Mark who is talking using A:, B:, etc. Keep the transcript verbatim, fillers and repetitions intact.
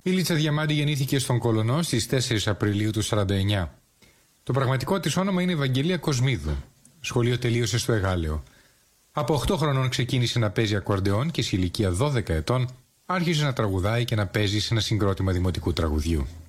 A: Η Λίτσα Διαμάντη γεννήθηκε στον Κολονό στις τέσσερις Απριλίου του χίλια εννιακόσια σαράντα εννιά. Το πραγματικό της όνομα είναι Ευαγγελία Κοσμίδου. Σχολείο τελείωσε στο Εγάλεο. Από οκτώ χρονών ξεκίνησε να παίζει ακορντεόν και σε ηλικία δώδεκα ετών άρχισε να τραγουδάει και να παίζει σε ένα συγκρότημα δημοτικού τραγουδιού.